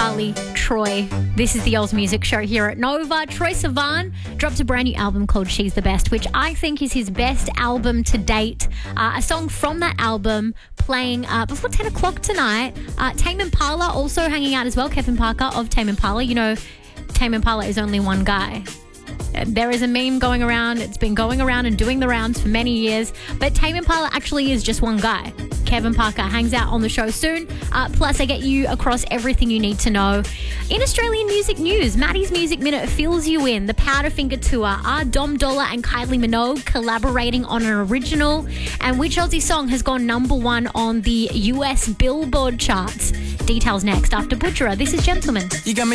Charlie, Troy. This is the Oz Music Show here at Nova. Troye Sivan dropped a brand new album called She's the Best, which I think is his best album to date. A song from that album playing before 10 o'clock tonight. Tame Impala also hanging out as well. Kevin Parker of Tame Impala. You know, Tame Impala is only one guy. There is a meme going around. It's been going around and doing the rounds for many years. But Tame Impala actually is just one guy. Kevin Parker hangs out on the show soon. Plus, I get you across everything you need to know. In Australian music news, Maddie's Music Minute fills you in. The Powderfinger Tour. Are Dom Dolla and Kylie Minogue collaborating on an original? And which Aussie song has gone number one on the US Billboard charts? Details next after Butcherer. This is Gentleman. You got me